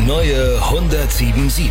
neue 107.7.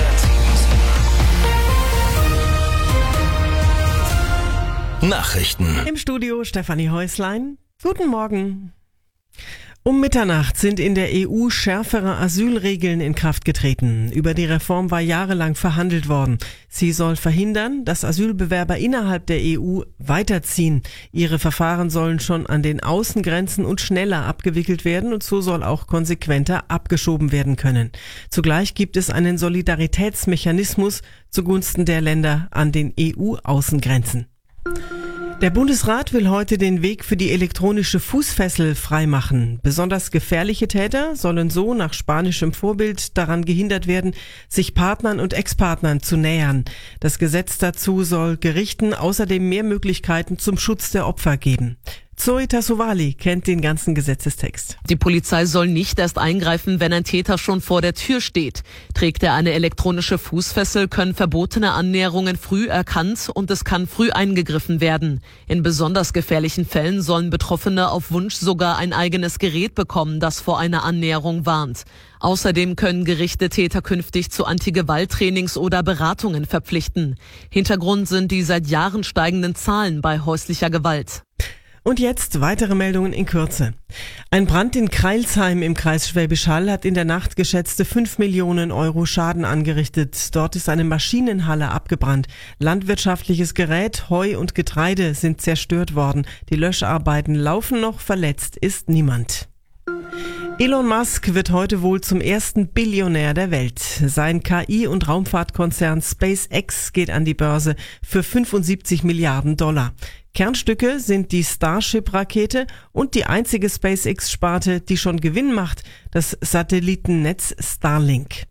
Nachrichten. Im Studio Stefanie Häuslein. Guten Morgen. Um Mitternacht sind in der EU schärfere Asylregeln in Kraft getreten. Über die Reform war jahrelang verhandelt worden. Sie soll verhindern, dass Asylbewerber innerhalb der EU weiterziehen. Ihre Verfahren sollen schon an den Außengrenzen und schneller abgewickelt werden und so soll auch konsequenter abgeschoben werden können. Zugleich gibt es einen Solidaritätsmechanismus zugunsten der Länder an den EU-Außengrenzen. Der Bundesrat will heute den Weg für die elektronische Fußfessel freimachen. Besonders gefährliche Täter sollen so nach spanischem Vorbild daran gehindert werden, sich Partnern und Ex-Partnern zu nähern. Das Gesetz dazu soll Gerichten außerdem mehr Möglichkeiten zum Schutz der Opfer geben. Zoe Tassovali kennt den ganzen Gesetzestext. Die Polizei soll nicht erst eingreifen, wenn ein Täter schon vor der Tür steht. Trägt er eine elektronische Fußfessel, können verbotene Annäherungen früh erkannt und es kann früh eingegriffen werden. In besonders gefährlichen Fällen sollen Betroffene auf Wunsch sogar ein eigenes Gerät bekommen, das vor einer Annäherung warnt. Außerdem können Gerichte Täter künftig zu Anti-Gewalt-Trainings oder Beratungen verpflichten. Hintergrund sind die seit Jahren steigenden Zahlen bei häuslicher Gewalt. Und jetzt weitere Meldungen in Kürze. Ein Brand in Crailsheim im Kreis Schwäbisch Hall hat in der Nacht geschätzte 5 Millionen Euro Schaden angerichtet. Dort ist eine Maschinenhalle abgebrannt. Landwirtschaftliches Gerät, Heu und Getreide sind zerstört worden. Die Löscharbeiten laufen noch, verletzt ist niemand. Elon Musk wird heute wohl zum ersten Billionär der Welt. Sein KI- und Raumfahrtkonzern SpaceX geht an die Börse für 75 Milliarden $. Kernstücke sind die Starship-Rakete und die einzige SpaceX-Sparte, die schon Gewinn macht, das Satellitennetz Starlink.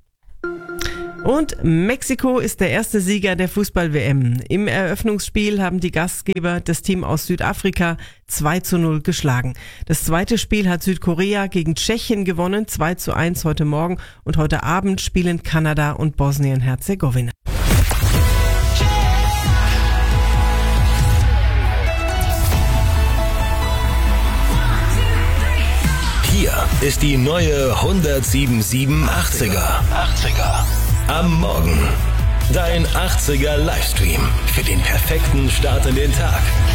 Und Mexiko ist der erste Sieger der Fußball-WM. Im Eröffnungsspiel haben die Gastgeber das Team aus Südafrika 2:0 geschlagen. Das zweite Spiel hat Südkorea gegen Tschechien gewonnen, 2:1 heute Morgen. Und heute Abend spielen Kanada und Bosnien-Herzegowina. Hier ist die neue 107.7 80er. Am Morgen. Dein 80er Livestream für den perfekten Start in den Tag.